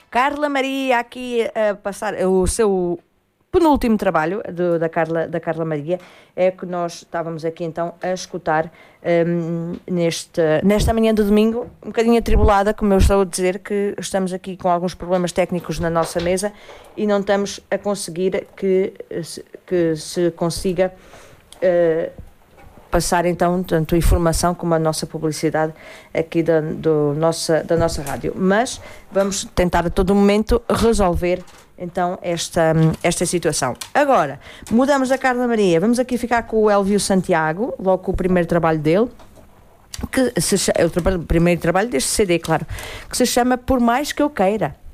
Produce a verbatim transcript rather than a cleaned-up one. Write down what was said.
Carla Maria aqui a passar o seu penúltimo trabalho do, da, Carla, da Carla Maria, é que nós estávamos aqui então a escutar um, neste, nesta manhã de domingo, um bocadinho atribulada, como eu estou a dizer, que estamos aqui com alguns problemas técnicos na nossa mesa e não estamos a conseguir que, que se consiga uh, passar então tanto a informação como a nossa publicidade aqui da, do nossa, da nossa rádio. Mas vamos tentar a todo momento resolver então esta, esta situação. Agora, mudamos da Carla Maria, vamos aqui ficar com o Elvio Santiago, logo com o primeiro trabalho dele, que se, é o, tra- o primeiro trabalho deste C D, claro, que se chama Por Mais Que Eu Queira.